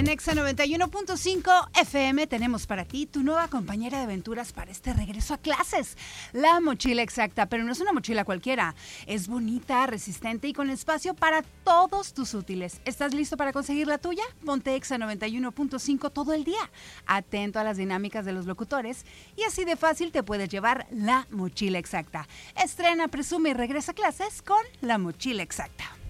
En Exa 91.5 FM tenemos para ti tu nueva compañera de aventuras para este regreso a clases, la mochila exacta, pero no es una mochila cualquiera, es bonita, resistente y con espacio para todos tus útiles. ¿Estás listo para conseguir la tuya? Ponte Exa 91.5 todo el día, atento a las dinámicas de los locutores y así de fácil te puedes llevar la mochila exacta. Estrena, presume y regresa a clases con la mochila exacta.